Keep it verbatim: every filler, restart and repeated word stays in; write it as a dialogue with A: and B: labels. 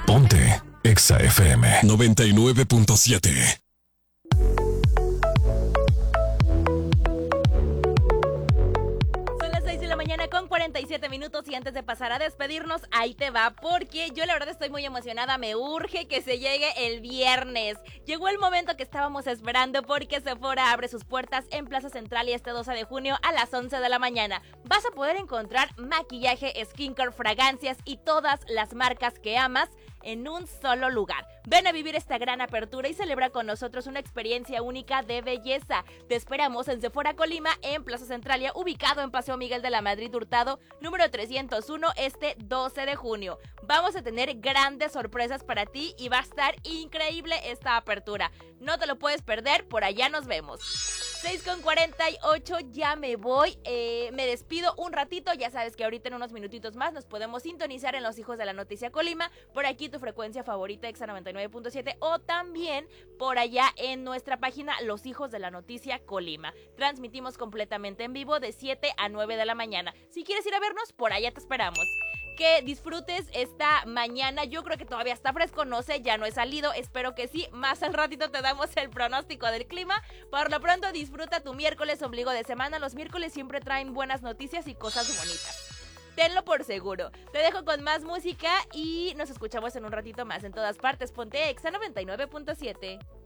A: Ponte Exa F M noventa y nueve punto siete.
B: Con cuarenta y siete minutos y antes de pasar a despedirnos, ahí te va, porque yo la verdad estoy muy emocionada, me urge que se llegue el viernes. Llegó el momento que estábamos esperando porque Sephora abre sus puertas en Plaza Central y este doce de junio a las once de la mañana. Vas a poder encontrar maquillaje, skincare, fragancias y todas las marcas que amas en un solo lugar. Ven a vivir esta gran apertura y celebra con nosotros una experiencia única de belleza. Te esperamos en Sephora Colima, en Plaza Centralia, ubicado en Paseo Miguel de la Madrid Hurtado, número trescientos uno, este doce de junio. Vamos a tener grandes sorpresas para ti y va a estar increíble esta apertura. No te lo puedes perder, por allá nos vemos. seis con cuarenta y ocho, ya me voy, eh, me despido un ratito, ya sabes que ahorita en unos minutitos más nos podemos sintonizar en Los Hijos de la Noticia Colima, por aquí tu frecuencia favorita Exa noventa y nueve punto siete o también por allá en nuestra página Los Hijos de la Noticia Colima. Transmitimos completamente en vivo de siete a nueve de la mañana. Si quieres ir a vernos, por allá te esperamos. Que disfrutes esta mañana, yo creo que todavía está fresco, no sé, ya no he salido, espero que sí, más al ratito te damos el pronóstico del clima. Por lo pronto disfruta tu miércoles, ombligo de semana, los miércoles siempre traen buenas noticias y cosas bonitas. Tenlo por seguro. Te dejo con más música y nos escuchamos en un ratito más en todas partes. Ponte Exa noventa y nueve punto siete.